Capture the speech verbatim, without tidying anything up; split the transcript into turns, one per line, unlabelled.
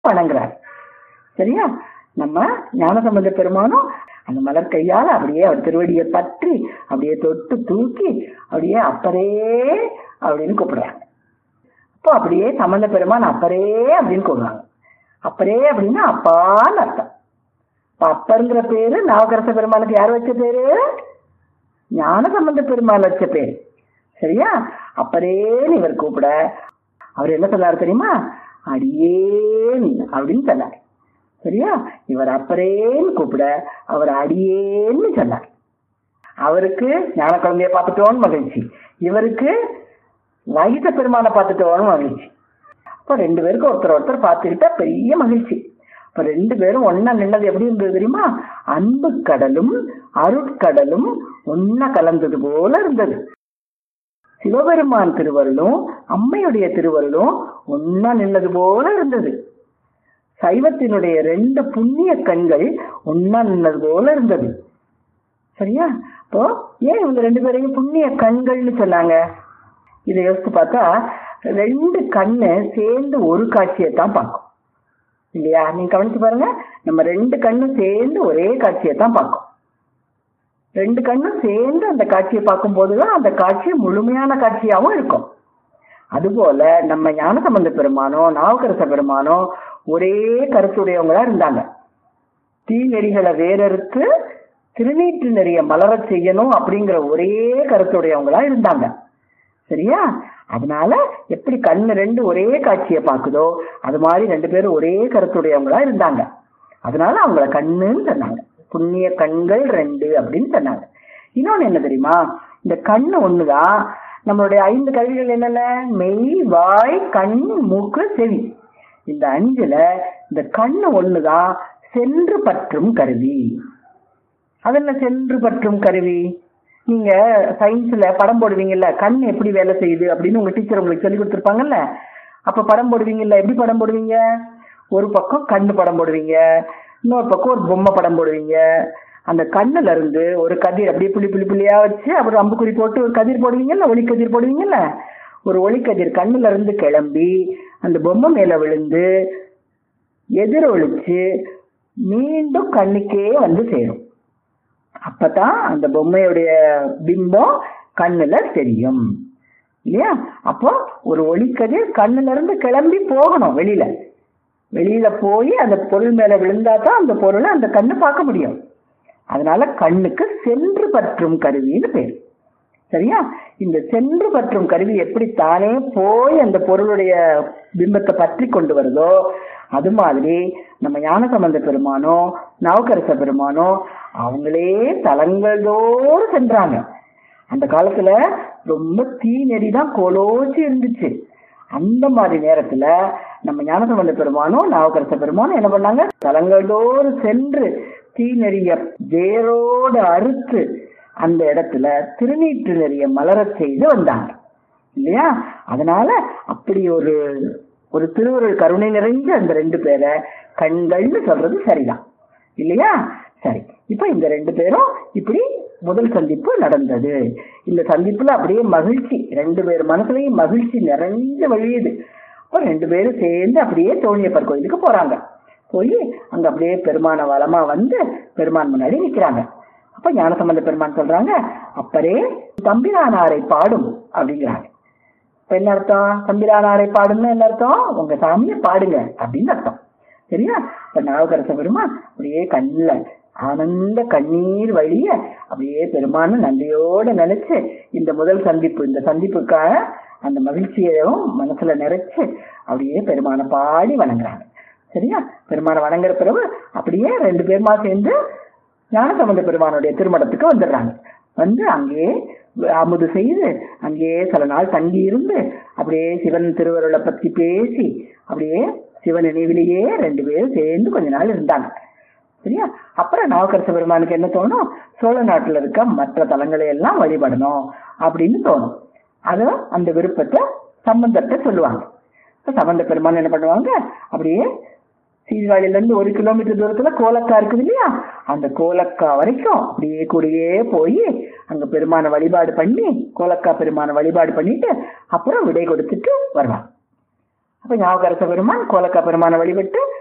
வணங்குறார். சரியா? நம்ம ஞானசம்பந்த பெருமானும் அந்த மலர் கையால அப்படியே அவர் திருவடியை பற்றி அப்படியே தொட்டு தூக்கி அப்படியே அப்பரே அப்படின்னு கூப்பிடுறாங்க. அப்போ அப்படியே சம்பந்த பெருமான் அப்பரே அப்படின்னு கூப்பிடுறாங்க. அப்பரே அப்படின்னா அப்பான்னு அர்த்தம். அப்பருங்கிற பேரு நாவுக்கரச பெருமானுக்கு யார் வச்ச பேரு? ஞானசம்பந்த பெருமான் வச்ச பேரு. சரியா? அப்பரேன்னு இவர் கூப்பிட அவர் என்ன சொன்னார் தெரியுமா? அடியேன் அப்படின்னு சொன்னார். சரியா? இவர் அப்பரேன்னு கூப்பிட அவர் அடியேன்னு சொன்னார். அவருக்கு ஞான குழந்தைய பார்த்துட்டோன்னு மகிழ்ச்சி, இவருக்கு வகித பெருமானை பார்த்துட்டோன்னு மகிழ்ச்சி. அப்போ ரெண்டு பேருக்கும் ஒருத்தர் ஒருத்தர் பார்த்துக்கிட்டா பெரிய மகிழ்ச்சி. இப்ப ரெண்டு பேரும் ஒன்னா நின்னது எப்படி இருந்தது தெரியுமா? அன்பு கடலும் அருட்கடலும் ஒன்னா கலந்தது போல இருந்தது. சிவபெருமான் திருவருளும் அம்மையுடைய திருவருளும் ஒன்னா நின்னது போல இருந்தது. சைவத்தினுடைய ரெண்டு புண்ணிய கண்கள் ஒன்னா நின்னது போல இருந்தது. சரியா? இப்போ ஏன் இவங்க ரெண்டு பேரையும் புண்ணிய கண்கள்னு சொன்னாங்க? இதை யோசித்து பார்த்தா ரெண்டு கண்ணு சேர்ந்து ஒரு காட்சியை தான் பார்க்கும் இல்லையா? நீங்க கவனிச்சு பாருங்க. நம்ம ரெண்டு கண்ணும் சேர்ந்து ஒரே காட்சியை தான் பார்க்கும். ரெண்டு கண்ணும் சேர்ந்து அந்த காட்சியை பார்க்கும் போதுதான் அந்த காட்சி முழுமையான காட்சியாகவும் இருக்கும். அதுபோல நம்ம ஞானசம்பந்த பெருமானோ நாவுக்கரச பெருமானோ ஒரே கருத்துடையவங்களா இருந்தாங்க. தீ நெறிகளை வேறறுத்து திருநீற்று நெறிய மலர செய்யணும் அப்படிங்கிற ஒரே கருத்துடையவங்களா இருந்தாங்க. சரியா? அதனால எப்படி கண்ணு ரெண்டு ஒரே காட்சியை பார்க்குதோ அது மாதிரி ரெண்டு பேரும் ஒரே கருத்துடையவங்களா இருந்தாங்க. அதனால அவங்கள கண்ணுன்னு சொன்னாங்க. புண்ணிய கண்கள் ரெண்டு அப்படின்னு சொன்னாங்க. இன்னொன்னு என்ன தெரியுமா? இந்த கண்ணு ஒண்ணுதான். நம்மளுடைய ஐந்து கருவிகள் என்னென்ன? மெய், வாய், கண், மூக்கு, செவி. இந்த அஞ்சுல இந்த கண்ணு ஒண்ணுதான் சென்று பற்றும் கருவி. அது என்ன சென்று பற்றும் கருவி? நீங்க சயின்ஸ்ல படம் போடுவீங்கல்ல, கண் எப்படி வேலை செய்யுது அப்படின்னு உங்க டீச்சர் உங்களுக்கு சொல்லி கொடுத்துருப்பாங்கல்ல. அப்ப படம் போடுவீங்கல்ல, எப்படி படம் போடுவீங்க? ஒரு பக்கம் கண்ணு படம் போடுவீங்க, இன்னொரு பக்கம் ஒரு பொம்மை படம் போடுவீங்க. அந்த கண்ணுல இருந்து ஒரு கதிர் அப்படியே புள்ளி புள்ளி புள்ளியா வச்சு அப்புறம் அம்புக்குறி போட்டு ஒரு கதிர் போடுவீங்கல்ல, ஒளிக்கதிர் போடுவீங்கல்ல. ஒரு ஒளிக்கதிர் கண்ணுல இருந்து கிளம்பி அந்த பொம்மை மேல விழுந்து எதிர் ஒழிச்சு மீண்டும் கண்ணுக்கே வந்து சேரும். அப்பதான் அந்த பொம்மையுடைய பிம்பம் கண்ணுல தெரியும் இல்லையா? அப்போ ஒரு ஒளிக்கதிர் கண்ணுல இருந்து கிளம்பி போகணும் வெளியில. வெளியில போய் அந்த பொருள் மேல விழுந்தா தான் அந்த பொருளை அந்த கண்ணு பார்க்க முடியும். அதனால கண்ணுக்கு சென்று பற்றும் கருவின்னு பேரு. சரியா? இந்த சென்று பற்றும் கருவி எப்படி தானே போய் அந்த பொருளுடைய பிம்பத்தை பற்றி கொண்டு வருதோ அது மாதிரி நம்ம ஞானசம்பந்த பெருமானோ நாவுக்கரச பெருமானோ அவங்களே தலங்களோடு சென்றாங்க. அந்த காலத்துல ரொம்ப தீ நெறிதான் கோலோச்சு இருந்துச்சு. அந்த மாதிரி நேரத்துல நம்ம ஞானசம்பந்த பெருமானும் நாவுக்கரச பெருமானும் என்ன பண்ணாங்க? தலங்களோடு சென்று தீ நெறிய வேரோடு அறுத்து அந்த இடத்துல திருநீற்று நெறிய மலர செய்து வந்தாங்க இல்லையா? அதனால அப்படி ஒரு ஒரு திருவருள் கருணை நிறைஞ்ச அந்த ரெண்டு பேரை கண்கள்னு சொல்றது சரிதான் இல்லையா? சரி, இப்ப இந்த ரெண்டு பேரும் இப்படி முதல் சந்திப்பு நடந்தது. இந்த சந்திப்புல அப்படியே மகிழ்ச்சி, ரெண்டு பேர் மனசுலயும் மகிழ்ச்சி நிறைஞ்ச வழியுது. அப்ப ரெண்டு பேரும் சேர்ந்து அப்படியே தோணியப்பர் கோயிலுக்கு போறாங்க. போய் அங்க அப்படியே பெருமான வளமா வந்து பெருமான் முன்னாடி நிக்கிறாங்க. அப்ப ஞானசம்பந்த பெருமான் சொல்றாங்க, அப்பரே தம்பிரானாரை பாடும் அப்படிங்கிறாங்க. இப்ப என்ன அர்த்தம்? தம்பிரானாரை பாடும்னு என்ன அர்த்தம்? உங்க சாமியை பாடுங்க அப்படின்னு அர்த்தம். சரியா? இப்ப நாவுக்கரச பெருமான் அப்படியே கண்ணுல ஆனந்த கண்ணீர் வழிய அப்படியே பெருமானு நன்றியோட நினைச்சு இந்த முதல் சந்திப்பு இந்த சந்திப்புக்காக அந்த மகிழ்ச்சியையும் மனசுல நிறைச்சு அப்படியே பெருமானை பாடி வணங்குறாங்க. சரியா? பெருமானை வணங்குற பிறகு அப்படியே ரெண்டு பேருமா சேர்ந்து ஞானசம்பந்த பெருமானுடைய திருமணத்துக்கு வந்துடுறாங்க. வந்து அங்கேயே அமுது செய்து அங்கேயே சில நாள் தங்கி இருந்து அப்படியே சிவன் திருவருளை பத்தி பேசி அப்படியே சிவன் நினைவிலேயே ரெண்டு பேரும் சேர்ந்து கொஞ்ச நாள் இருந்தாங்க. சரியா? அப்புறம் நாவுக்கரச பெருமானுக்கு என்ன தோணும்? சோழ நாட்டுல இருக்க மற்ற தலங்களை எல்லாம் வழிபடணும் அப்படின்னு தோணும். அது அந்த விருப்பத்தை சம்பந்தத்தை சொல்லுவாங்க. சம்பந்த பெருமான் என்ன பண்ணுவாங்க? அப்படியே சீர்காழியில இருந்து ஒரு கிலோமீட்டர் தூரத்துல கோலக்கா இருக்குது இல்லையா? அந்த கோலக்கா வரைக்கும் அப்படியே கூடயே போய் அங்க பெருமான வழிபாடு பண்ணி கோலக்கா பெருமான வழிபாடு பண்ணிட்டு அப்புறம் விடை கொடுத்துட்டு வருவாங்க. அப்ப ஞாபகரச பெருமான் கோலக்கா பெருமானை வழிபட்டு